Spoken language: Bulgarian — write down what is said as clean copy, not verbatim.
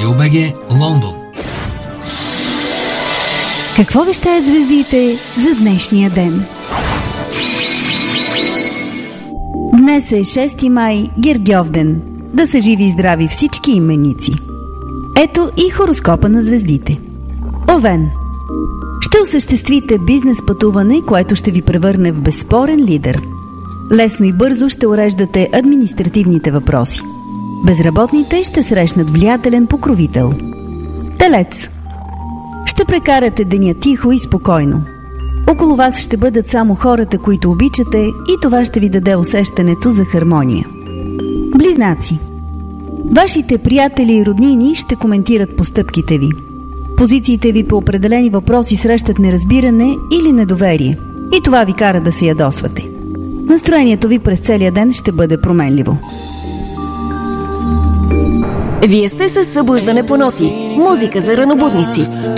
Радио.бг, Лондон. Какво вещаят звездите за днешния ден? Днес е 6 май, Гергьовден. Да са живи и здрави всички именици. Ето и хороскопа на звездите. Овен. Ще осъществите бизнес пътуване, което ще ви превърне в безспорен лидер. Лесно и бързо ще уреждате административните въпроси. Безработните ще срещнат влиятелен покровител. Телец. Ще прекарате деня тихо и спокойно. Около вас ще бъдат само хората, които обичате, и това ще ви даде усещането за хармония. Близнаци. Вашите приятели и роднини ще коментират постъпките ви. Позициите ви по определени въпроси срещат неразбиране или недоверие, и това ви кара да се ядосвате. Настроението ви през целия ден ще бъде променливо. Вие сте със събуждане по ноти. Музика за ранобудници.